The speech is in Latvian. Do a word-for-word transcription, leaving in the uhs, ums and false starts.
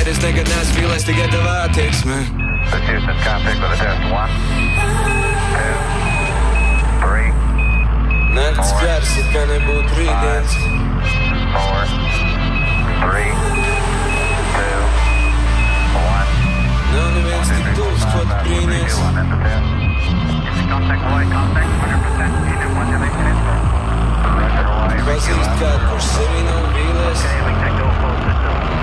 es nekad neesmu vīlies tikai tavā attieksmē. This Houston, contact with a test. One, two, three, Nakts gars, it kā nebūtu rītdienas. four, three, two, one. Nav neviens tik tuvs, ko tu brīnies. Contact Hawaii, contact one hundred percent. Unit modulation is full. Roger Hawaii. Pazīst kādu, kurš sevi nav vīlies. Okay, we take those full system.